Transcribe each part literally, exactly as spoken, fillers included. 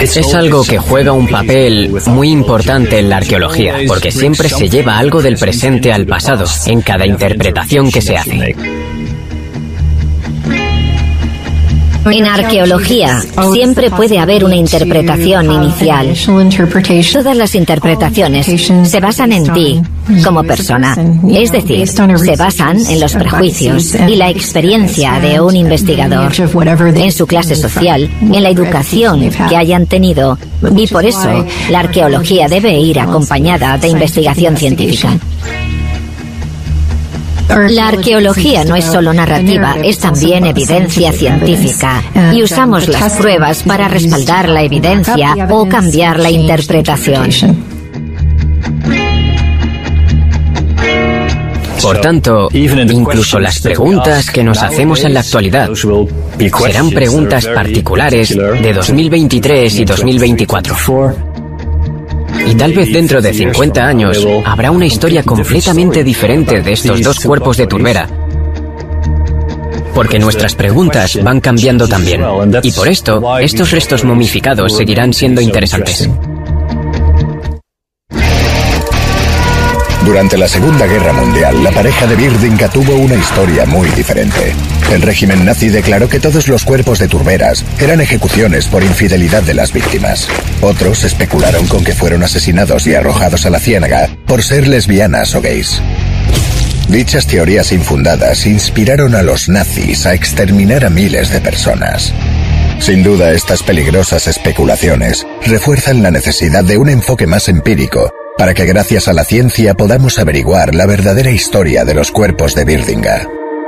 Es algo que juega un papel muy importante en la arqueología, porque siempre se lleva algo del presente al pasado, en cada interpretación que se hace. En arqueología siempre puede haber una interpretación inicial. Todas las interpretaciones se basan en ti como persona. Es decir, se basan en los prejuicios y la experiencia de un investigador, en su clase social, en la educación que hayan tenido. Y por eso, la arqueología debe ir acompañada de investigación científica. La arqueología no es solo narrativa, es también evidencia científica, y usamos las pruebas para respaldar la evidencia o cambiar la interpretación. Por tanto, incluso las preguntas que nos hacemos en la actualidad serán preguntas particulares de dos mil veintitrés y dos mil veinticuatro. Y tal vez dentro de cincuenta años habrá una historia completamente diferente de estos dos cuerpos de turbera. Porque nuestras preguntas van cambiando también. Y por esto, estos restos momificados seguirán siendo interesantes. Durante la Segunda Guerra Mundial, la pareja de Birdinga tuvo una historia muy diferente. El régimen nazi declaró que todos los cuerpos de turberas eran ejecuciones por infidelidad de las víctimas. Otros especularon con que fueron asesinados y arrojados a la ciénaga por ser lesbianas o gays. Dichas teorías infundadas inspiraron a los nazis a exterminar a miles de personas. Sin duda, estas peligrosas especulaciones refuerzan la necesidad de un enfoque más empírico para que gracias a la ciencia podamos averiguar la verdadera historia de los cuerpos de Birdinga.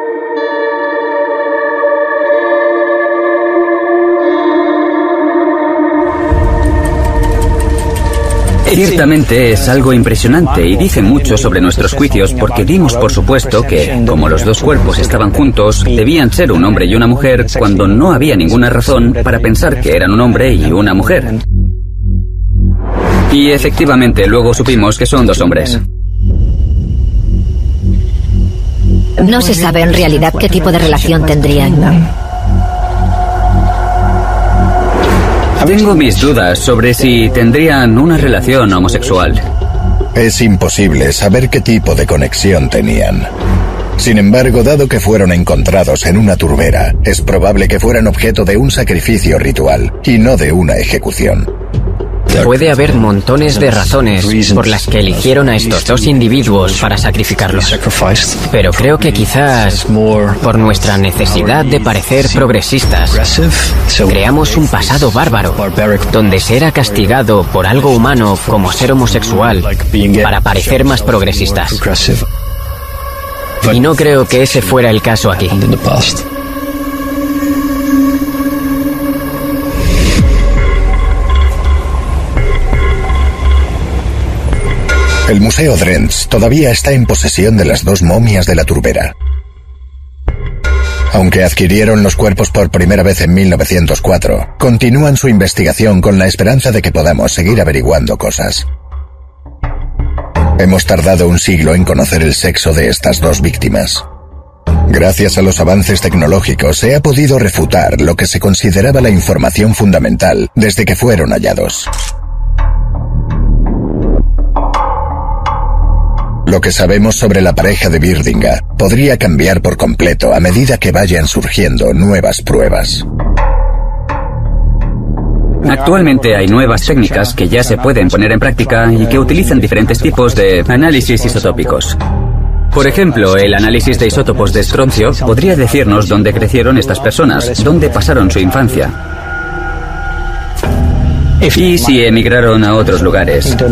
Ciertamente es algo impresionante y dice mucho sobre nuestros juicios porque dimos por supuesto que, como los dos cuerpos estaban juntos, debían ser un hombre y una mujer cuando no había ninguna razón para pensar que eran un hombre y una mujer. Y efectivamente luego supimos que son dos hombres. No se sabe en realidad qué tipo de relación tendrían. Tengo mis dudas sobre si tendrían una relación homosexual. Es imposible saber qué tipo de conexión tenían. Sin embargo, dado que fueron encontrados en una turbera, es probable que fueran objeto de un sacrificio ritual y no de una ejecución. Puede haber montones de razones por las que eligieron a estos dos individuos para sacrificarlos. Pero creo que quizás por nuestra necesidad de parecer progresistas, creamos un pasado bárbaro, donde se era castigado por algo humano como ser homosexual para parecer más progresistas. Y no creo que ese fuera el caso aquí. El Museo Drents todavía está en posesión de las dos momias de la turbera. Aunque adquirieron los cuerpos por primera vez en mil novecientos cuatro, continúan su investigación con la esperanza de que podamos seguir averiguando cosas. Hemos tardado un siglo en conocer el sexo de estas dos víctimas. Gracias a los avances tecnológicos se ha podido refutar lo que se consideraba la información fundamental desde que fueron hallados. Lo que sabemos sobre la pareja de Birdinga podría cambiar por completo a medida que vayan surgiendo nuevas pruebas. Actualmente hay nuevas técnicas que ya se pueden poner en práctica y que utilizan diferentes tipos de análisis isotópicos. Por ejemplo, el análisis de isótopos de estroncio podría decirnos dónde crecieron estas personas, dónde pasaron su infancia y si emigraron a otros lugares.